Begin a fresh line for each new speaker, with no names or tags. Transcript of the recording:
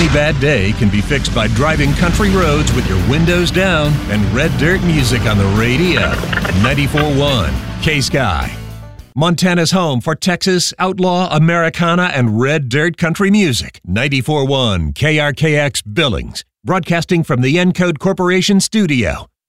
Any bad day can be fixed by driving country roads with your windows down and Red Dirt music on the radio. 94.1 K-Sky. Montana's home for Texas, outlaw, Americana, and Red Dirt country music. 94.1 KRKX Billings. Broadcasting from the Encode Corporation studio.